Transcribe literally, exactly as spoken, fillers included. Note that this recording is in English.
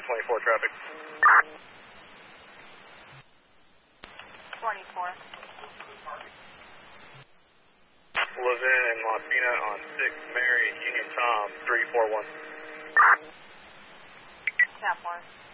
twenty-four traffic. twenty-four. Levin and Latina on six Mary, Union Tom, three four one. ten four.